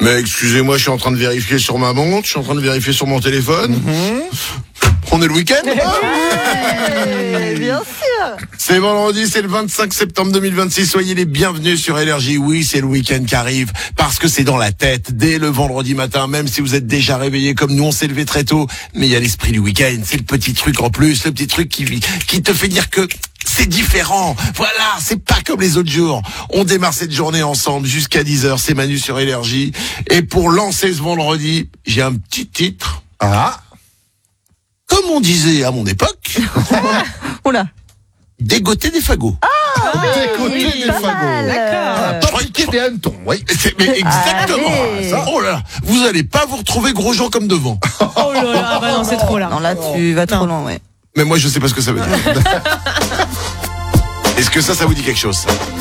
Mais excusez-moi, je suis en train de vérifier sur ma montre, je suis en train de vérifier sur mon téléphone. On est le week-end. Bien sûr. C'est vendredi, c'est le 25 septembre 2026. Soyez les bienvenus sur Énergie. Oui, c'est le week-end qui arrive parce que c'est dans la tête dès le vendredi matin. Même si vous êtes déjà réveillés comme nous, on s'est levé très tôt. Mais il y a l'esprit du week-end. C'est le petit truc en plus, le petit truc qui te fait dire que c'est différent. Voilà, c'est pas comme les autres jours. On démarre cette journée ensemble jusqu'à 10h. C'est Manu sur Énergie. Et pour lancer ce vendredi, j'ai un petit titre. Ah, Comme on disait à mon époque, Oula. dégoter des fagots. décoter des pas fagots. mal. D'accord. Piquer des hannetons, oui. Mais exactement. Allez. Ça. Oh là là, vous allez pas vous retrouver gros gens comme devant. Oh là là, bah non, c'est trop là. Non, là, tu vas trop loin, ouais. Mais moi, je sais pas ce que ça veut dire. Est-ce que ça vous dit quelque chose, ça ?